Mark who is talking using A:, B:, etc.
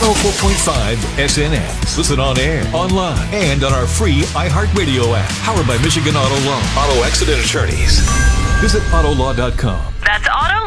A: 104.5 SNX. Listen on air, online, and on our free iHeartRadio app. Powered by Michigan Auto Loan. Auto Accident Attorneys. Visit Autolaw.com.
B: That's Auto